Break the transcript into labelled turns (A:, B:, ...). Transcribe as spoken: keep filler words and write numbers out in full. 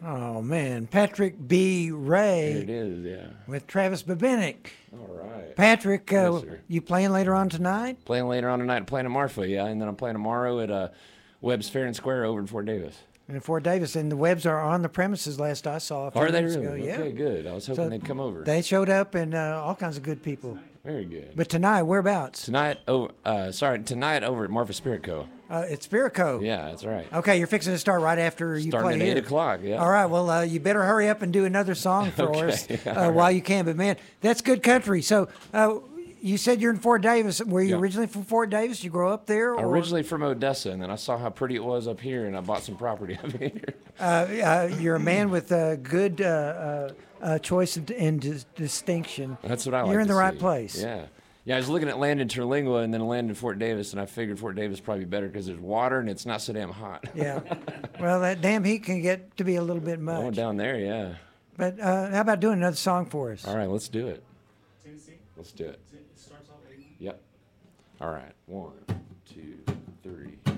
A: Oh, man. Patrick B. Ray.
B: There it is, yeah.
A: With Travis Babinick.
B: All right.
A: Patrick, uh,
B: Yes, sir.
A: you playing later on tonight?
B: Playing later on tonight, playing at Marfa, yeah, and then I'm playing tomorrow at uh, Webb's Fair and Square over in Fort Davis.
A: In Fort Davis, and the Webbs are on the premises. Last I saw. A few
B: Are they
A: minutes
B: really?
A: ago. Yeah.
B: Okay, good. I was hoping
A: So
B: they'd come over.
A: They showed up, and uh, all kinds of good people.
B: Very good.
A: But tonight, whereabouts?
B: Tonight, over, uh, sorry, tonight over at Marfa Spirit Co.
A: Uh, it's Spirico.
B: Yeah, that's right.
A: Okay, you're fixing to start right after you
B: Starting
A: play
B: at
A: here.
B: eight o'clock, yeah.
A: All right, well, uh, you better hurry up and do another song for
B: Okay,
A: us
B: yeah,
A: uh,
B: all
A: while
B: right.
A: you can. But, man, that's good country. So uh, you said you're in Fort Davis. Were you
B: Yeah.
A: originally from Fort Davis? You grow up there? Or?
B: Originally from Odessa, and then I saw how pretty it was up here, and I bought some property up here.
A: Uh, uh, you're a man with a good uh, uh, uh, choice and, and dis- distinction.
B: That's what I like
A: You're in
B: to
A: the right
B: see.
A: place.
B: Yeah. Yeah, I was looking at land in Terlingua and then land in Fort Davis, and I figured Fort Davis is probably better because there's water and it's not so damn hot.
A: Yeah. Well, that damn heat can get to be a little bit much.
B: Going down there, yeah.
A: But uh, how about doing another song for us?
B: All right, let's do it.
C: Tennessee?
B: Let's do it.
C: It starts off eight.
B: Yep. All right. One, two, three.